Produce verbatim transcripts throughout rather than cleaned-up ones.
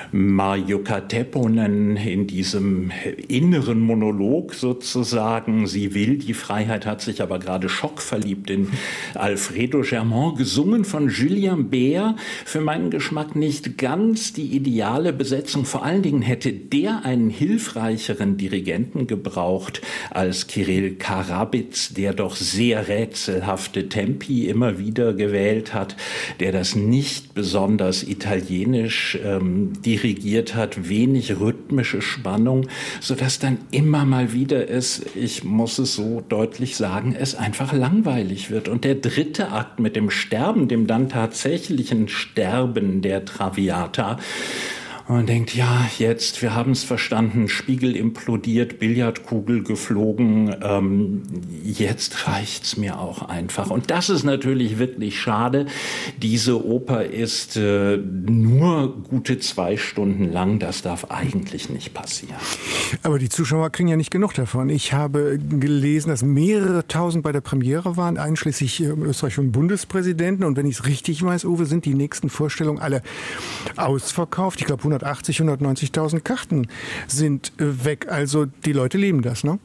Marjukka Tepponen in diesem inneren Monolog sozusagen. Sie will die Freiheit, hat sich aber gerade schockverliebt in Alfredo Germont, gesungen von Julien Bert. Für meinen Geschmack nicht ganz die ideale Besetzung. Vor allen Dingen hätte der einen hilfreicheren Dirigenten gebraucht als Kirill Karabits, der doch sehr rätselhafte Tempi immer wieder gewählt hat, der das nicht besonders italienisch ähm, dirigiert hat, wenig rhythmische Spannung, sodass dann immer mal wieder es, ich muss es so deutlich sagen, es einfach langweilig wird. Und der dritte Akt mit dem Sterben, dem dann tatsächlichen Sterben der Traviata, und man denkt, ja, jetzt, wir haben es verstanden, Spiegel implodiert, Billardkugel geflogen, ähm, jetzt reicht's mir auch einfach. Und das ist natürlich wirklich schade. Diese Oper ist äh, nur gute zwei Stunden lang, das darf eigentlich nicht passieren. Aber die Zuschauer kriegen ja nicht genug davon. Ich habe gelesen, dass mehrere tausend bei der Premiere waren, einschließlich äh, österreichischen Bundespräsidenten. Und wenn ich es richtig weiß, Uwe, sind die nächsten Vorstellungen alle ausverkauft. Ich glaube, hundertachtzig, hundertneunzigtausend Karten sind weg. Also die Leute lieben das, ne?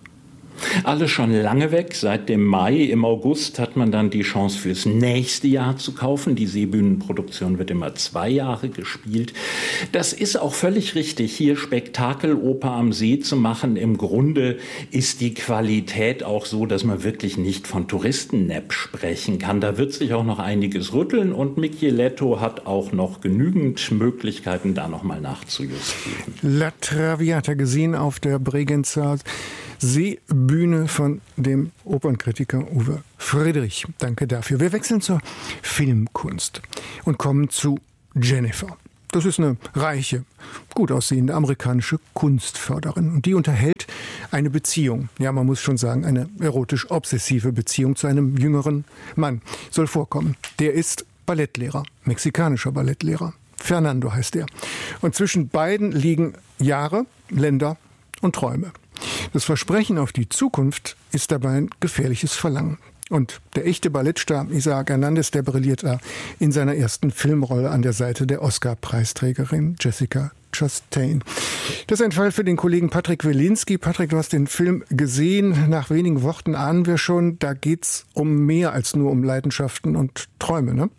Alle schon lange weg. Seit dem Mai, im August hat man dann die Chance fürs nächste Jahr zu kaufen. Die Seebühnenproduktion wird immer zwei Jahre gespielt. Das ist auch völlig richtig, hier Spektakeloper am See zu machen. Im Grunde ist die Qualität auch so, dass man wirklich nicht von Touristennepp sprechen kann. Da wird sich auch noch einiges rütteln und Micheletto hat auch noch genügend Möglichkeiten, da noch mal nachzujustieren. La Traviata gesehen auf der Bregenzer Seebühne von dem Opernkritiker Uwe Friedrich. Danke dafür. Wir wechseln zur Filmkunst und kommen zu Jennifer. Das ist eine reiche, gut aussehende amerikanische Kunstförderin. Und die unterhält eine Beziehung, ja, man muss schon sagen, eine erotisch-obsessive Beziehung zu einem jüngeren Mann. Soll vorkommen. Der ist Ballettlehrer, mexikanischer Ballettlehrer. Fernando heißt er. Und zwischen beiden liegen Jahre, Länder und Träume. Das Versprechen auf die Zukunft ist dabei ein gefährliches Verlangen. Und der echte Ballettstar Isaac Hernandez, der brilliert in seiner ersten Filmrolle an der Seite der Oscar-Preisträgerin Jessica Chastain. Das ist ein Fall für den Kollegen Patrick Wilinski. Patrick, du hast den Film gesehen. Nach wenigen Worten ahnen wir schon, da geht's um mehr als nur um Leidenschaften und Träume, ne?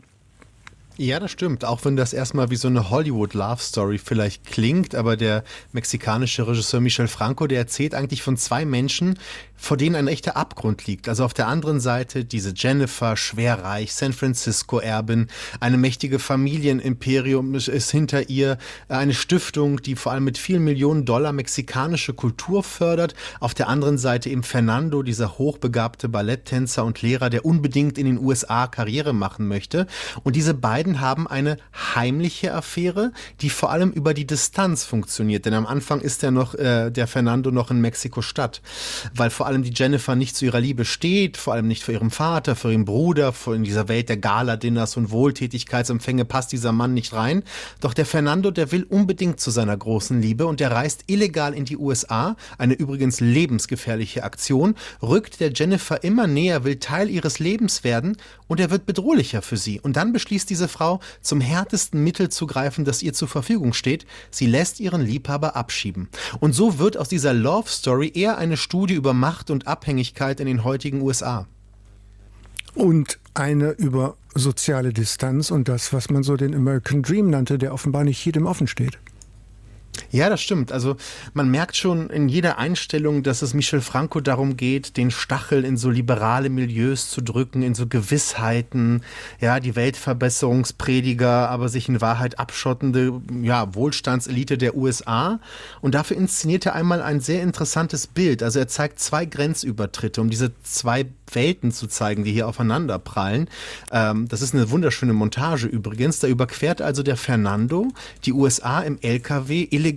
Ja, das stimmt. Auch wenn das erstmal wie so eine Hollywood-Love-Story vielleicht klingt, aber der mexikanische Regisseur Michel Franco, der erzählt eigentlich von zwei Menschen, vor denen ein echter Abgrund liegt. Also auf der anderen Seite diese Jennifer, schwerreich, San Francisco-Erbin, eine mächtige Familienimperium ist hinter ihr, eine Stiftung, die vor allem mit vielen Millionen Dollar mexikanische Kultur fördert. Auf der anderen Seite eben Fernando, dieser hochbegabte Balletttänzer und Lehrer, der unbedingt in den U S A Karriere machen möchte. Und diese beiden haben eine heimliche Affäre, die vor allem über die Distanz funktioniert. Denn am Anfang ist ja noch äh, der Fernando noch in Mexiko-Stadt, weil vor allem die Jennifer nicht zu ihrer Liebe steht, vor allem nicht für ihren Vater, für ihren Bruder, vor in dieser Welt der Gala-Dinners und Wohltätigkeitsempfänge passt dieser Mann nicht rein. Doch der Fernando, der will unbedingt zu seiner großen Liebe und der reist illegal in die U S A, eine übrigens lebensgefährliche Aktion, rückt der Jennifer immer näher, will Teil ihres Lebens werden und er wird bedrohlicher für sie. Und dann beschließt diese Frau, zum härtesten Mittel zu greifen, das ihr zur Verfügung steht. Sie lässt ihren Liebhaber abschieben. Und so wird aus dieser Love Story eher eine Studie über Macht und Abhängigkeit in den heutigen U S A. Und eine über soziale Distanz und das, was man so den American Dream nannte, der offenbar nicht jedem offen steht. Ja, das stimmt. Also man merkt schon in jeder Einstellung, dass es Michel Franco darum geht, den Stachel in so liberale Milieus zu drücken, in so Gewissheiten, ja, die Weltverbesserungsprediger, aber sich in Wahrheit abschottende, ja, Wohlstandselite der U S A. Und dafür inszeniert er einmal ein sehr interessantes Bild. Also er zeigt zwei Grenzübertritte, um diese zwei Welten zu zeigen, die hier aufeinander prallen. Ähm, das ist eine wunderschöne Montage übrigens. Da überquert also der Fernando die U S A im L K W illegal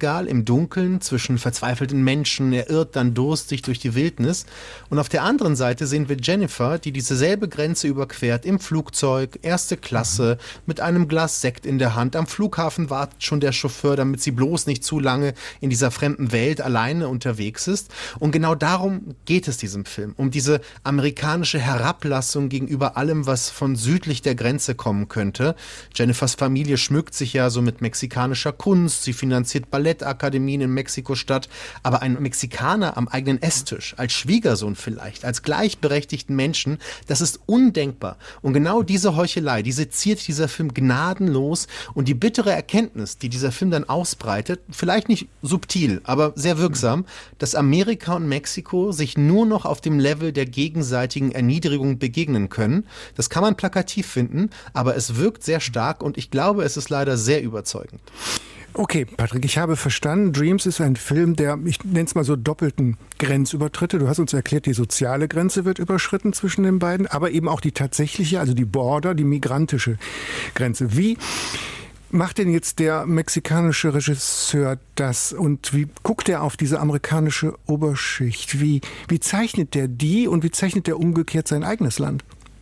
illegal im Dunkeln zwischen verzweifelten Menschen, er irrt dann durstig durch die Wildnis. Und auf der anderen Seite sehen wir Jennifer, die dieselbe Grenze überquert im Flugzeug, erste Klasse, mit einem Glas Sekt in der Hand. Am Flughafen wartet schon der Chauffeur, damit sie bloß nicht zu lange in dieser fremden Welt alleine unterwegs ist. Und genau darum geht es diesem Film, um diese amerikanische Herablassung gegenüber allem, was von südlich der Grenze kommen könnte. Jennifers Familie schmückt sich ja so mit mexikanischer Kunst, sie finanziert Ballettakademien in Mexiko-Stadt, aber ein Mexikaner am eigenen Esstisch, als Schwiegersohn vielleicht, als gleichberechtigten Menschen, das ist undenkbar. Und genau diese Heuchelei, die seziert dieser Film gnadenlos und die bittere Erkenntnis, die dieser Film dann ausbreitet, vielleicht nicht subtil, aber sehr wirksam, dass Amerika und Mexiko sich nur noch auf dem Level der gegenseitigen Erniedrigung begegnen können. Das kann man plakativ finden, aber es wirkt sehr stark und ich glaube, es ist leider sehr überzeugend. Okay, Patrick, ich habe verstanden, Dreams ist ein Film, der, ich nenne es mal so, doppelten Grenzübertritte. Du hast uns erklärt, die soziale Grenze wird überschritten zwischen den beiden, aber eben auch die tatsächliche, also die Border, die migrantische Grenze. Wie macht denn jetzt der mexikanische Regisseur das und wie guckt er auf diese amerikanische Oberschicht? Wie, wie zeichnet der die und wie zeichnet der umgekehrt sein eigenes Land?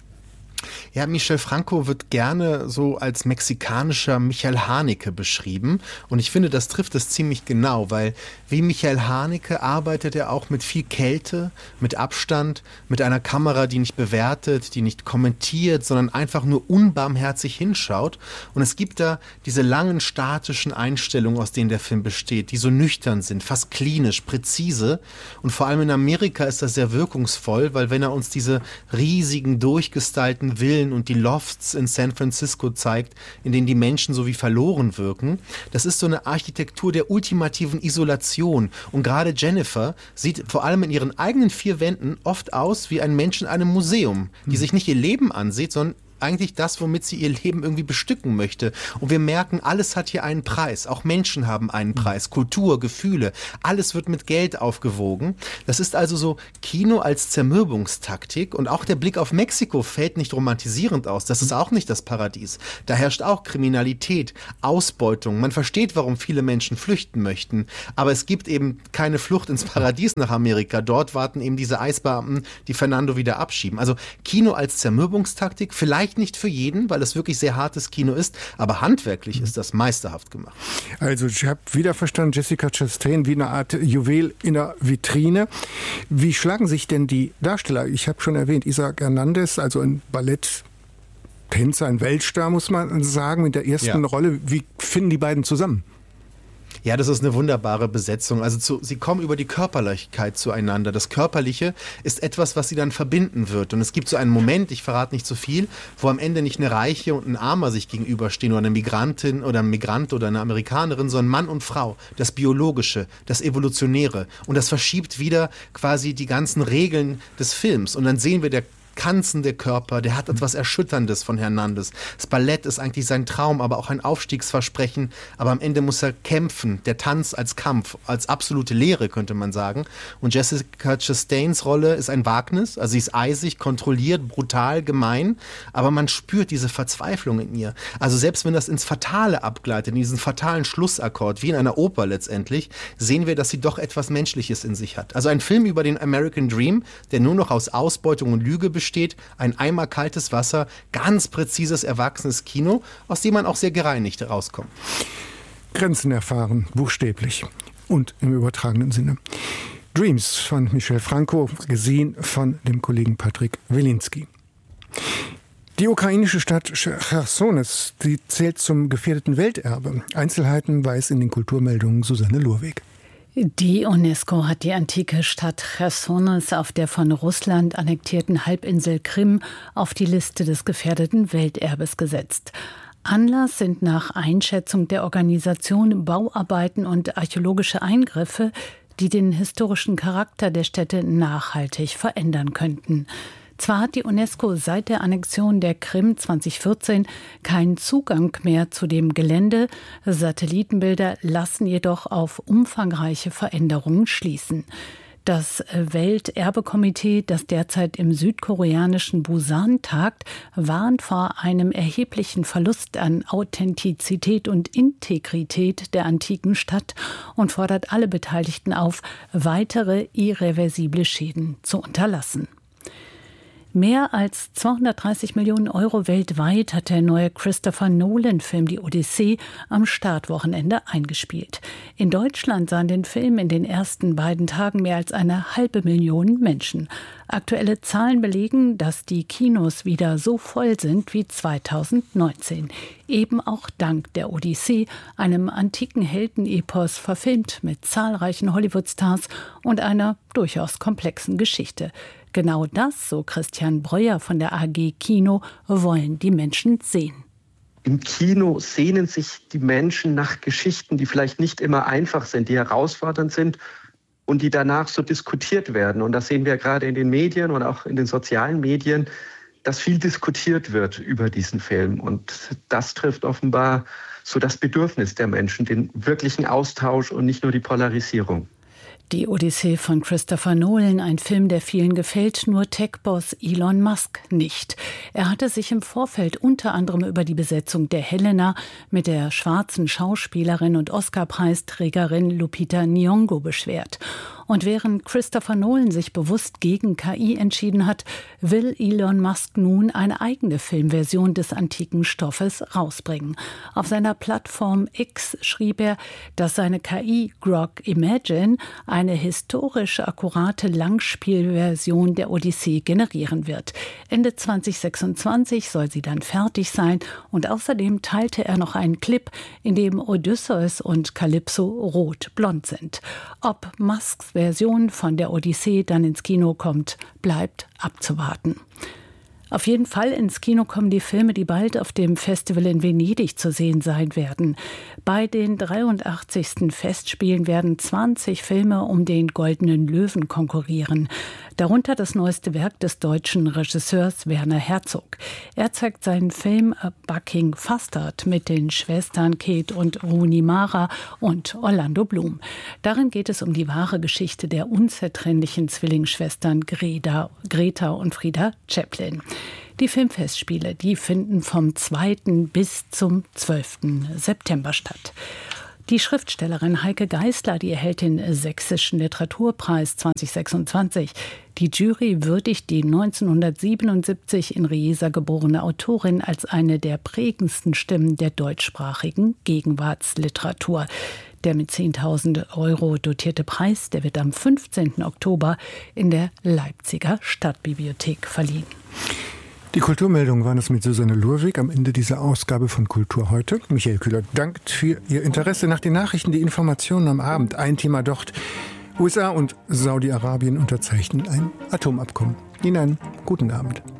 Ja, Michel Franco wird gerne so als mexikanischer Michael Haneke beschrieben und ich finde, das trifft es ziemlich genau, weil wie Michael Haneke arbeitet er auch mit viel Kälte, mit Abstand, mit einer Kamera, die nicht bewertet, die nicht kommentiert, sondern einfach nur unbarmherzig hinschaut und es gibt da diese langen statischen Einstellungen, aus denen der Film besteht, die so nüchtern sind, fast klinisch, präzise und vor allem in Amerika ist das sehr wirkungsvoll, weil wenn er uns diese riesigen, durchgestylten Villen und die Lofts in San Francisco zeigt, in denen die Menschen so wie verloren wirken. Das ist so eine Architektur der ultimativen Isolation. Und gerade Jennifer sieht vor allem in ihren eigenen vier Wänden oft aus wie ein Mensch in einem Museum, die sich nicht ihr Leben ansieht, sondern eigentlich das, womit sie ihr Leben irgendwie bestücken möchte. Und wir merken, alles hat hier einen Preis. Auch Menschen haben einen Preis. Kultur, Gefühle, alles wird mit Geld aufgewogen. Das ist also so Kino als Zermürbungstaktik. Und auch der Blick auf Mexiko fällt nicht romantisierend aus. Das ist auch nicht das Paradies. Da herrscht auch Kriminalität, Ausbeutung. Man versteht, warum viele Menschen flüchten möchten. Aber es gibt eben keine Flucht ins Paradies nach Amerika. Dort warten eben diese Eisbeamten, die Fernando wieder abschieben. Also Kino als Zermürbungstaktik, vielleicht nicht für jeden, weil es wirklich sehr hartes Kino ist, aber handwerklich ist das meisterhaft gemacht. Also ich habe wieder verstanden, Jessica Chastain wie eine Art Juwel in der Vitrine. Wie schlagen sich denn die Darsteller? Ich habe schon erwähnt, Isaac Hernandez, also ein Balletttänzer, ein Weltstar, muss man sagen, in der ersten ja. Rolle. Wie finden die beiden zusammen? Ja, das ist eine wunderbare Besetzung. Also zu, sie kommen über die Körperlichkeit zueinander. Das Körperliche ist etwas, was sie dann verbinden wird. Und es gibt so einen Moment, ich verrate nicht zu viel, wo am Ende nicht eine Reiche und ein Armer sich gegenüberstehen oder eine Migrantin oder ein Migrant oder eine Amerikanerin, sondern Mann und Frau. Das Biologische, das Evolutionäre. Und das verschiebt wieder quasi die ganzen Regeln des Films. Und dann sehen wir, der kanzende Körper, der hat etwas Erschütterndes von Hernandez. Das Ballett ist eigentlich sein Traum, aber auch ein Aufstiegsversprechen. Aber am Ende muss er kämpfen. Der Tanz als Kampf, als absolute Lehre, könnte man sagen. Und Jessica Chastains Rolle ist ein Wagnis. Also sie ist eisig, kontrolliert, brutal, gemein. Aber man spürt diese Verzweiflung in ihr. Also selbst wenn das ins Fatale abgleitet, in diesen fatalen Schlussakkord, wie in einer Oper letztendlich, sehen wir, dass sie doch etwas Menschliches in sich hat. Also ein Film über den American Dream, der nur noch aus Ausbeutung und Lüge besteht, steht ein Eimer kaltes Wasser, ganz präzises, erwachsenes Kino, aus dem man auch sehr gereinigt rauskommt. Grenzen erfahren, buchstäblich und im übertragenen Sinne. Dreams von Michel Franco, gesehen von dem Kollegen Patrick Wilinski. Die ukrainische Stadt Chersones, die zählt zum gefährdeten Welterbe. Einzelheiten weiß in den Kulturmeldungen Susanne Lurweg. Die UNESCO hat die antike Stadt Chersones auf der von Russland annektierten Halbinsel Krim auf die Liste des gefährdeten Welterbes gesetzt. Anlass sind nach Einschätzung der Organisation Bauarbeiten und archäologische Eingriffe, die den historischen Charakter der Stätte nachhaltig verändern könnten. Zwar hat die UNESCO seit der Annexion der Krim zweitausendvierzehn keinen Zugang mehr zu dem Gelände. Satellitenbilder lassen jedoch auf umfangreiche Veränderungen schließen. Das Welterbekomitee, das derzeit im südkoreanischen Busan tagt, warnt vor einem erheblichen Verlust an Authentizität und Integrität der antiken Stadt und fordert alle Beteiligten auf, weitere irreversible Schäden zu unterlassen. Mehr als zweihundertdreißig Millionen Euro weltweit hat der neue Christopher Nolan-Film Die Odyssee am Startwochenende eingespielt. In Deutschland sahen den Film in den ersten beiden Tagen mehr als eine halbe Million Menschen. Aktuelle Zahlen belegen, dass die Kinos wieder so voll sind wie zweitausendneunzehn. Eben auch dank der Odyssee, einem antiken Heldenepos, verfilmt mit zahlreichen Hollywood-Stars und einer durchaus komplexen Geschichte. Genau das, so Christian Breuer von der A G Kino, wollen die Menschen sehen. Im Kino sehnen sich die Menschen nach Geschichten, die vielleicht nicht immer einfach sind, die herausfordernd sind und die danach so diskutiert werden. Und das sehen wir gerade in den Medien und auch in den sozialen Medien, dass viel diskutiert wird über diesen Film. Und das trifft offenbar so das Bedürfnis der Menschen, den wirklichen Austausch und nicht nur die Polarisierung. Die Odyssee von Christopher Nolan, ein Film, der vielen gefällt, nur Tech-Boss Elon Musk nicht. Er hatte sich im Vorfeld unter anderem über die Besetzung der Helena mit der schwarzen Schauspielerin und Oscar-Preisträgerin Lupita Nyong'o beschwert. Und während Christopher Nolan sich bewusst gegen K I entschieden hat, will Elon Musk nun eine eigene Filmversion des antiken Stoffes rausbringen. Auf seiner Plattform X schrieb er, dass seine K I Grok Imagine eine historisch akkurate Langspielversion der Odyssee generieren wird. Ende zweitausendsechsundzwanzig soll sie dann fertig sein und außerdem teilte er noch einen Clip, in dem Odysseus und Kalypso rot-blond sind. Ob Musks Version von der Odyssee dann ins Kino kommt, bleibt abzuwarten. Auf jeden Fall ins Kino kommen die Filme, die bald auf dem Festival in Venedig zu sehen sein werden. Bei den dreiundachtzigsten Festspielen werden zwanzig Filme um den Goldenen Löwen konkurrieren. Darunter das neueste Werk des deutschen Regisseurs Werner Herzog. Er zeigt seinen Film Bucking Fastard mit den Schwestern Kate und Rooney Mara und Orlando Bloom. Darin geht es um die wahre Geschichte der unzertrennlichen Zwillingsschwestern Greta, Greta und Frieda Chaplin. Die Filmfestspiele, die finden vom zweiten bis zum zwölften September statt. Die Schriftstellerin Heike Geisler, die erhält den Sächsischen Literaturpreis zweitausendsechsundzwanzig. Die Jury würdigt die neunzehnhundertsiebenundsiebzig in Riesa geborene Autorin als eine der prägendsten Stimmen der deutschsprachigen Gegenwartsliteratur. Der mit zehntausend Euro dotierte Preis, der wird am fünfzehnten Oktober in der Leipziger Stadtbibliothek verliehen. Die Kulturmeldungen waren es mit Susanne Lurwig am Ende dieser Ausgabe von Kultur heute. Michael Kühler dankt für Ihr Interesse. Nach den Nachrichten die Informationen am Abend. Ein Thema dort. U S A und Saudi-Arabien unterzeichnen ein Atomabkommen. Ihnen einen guten Abend.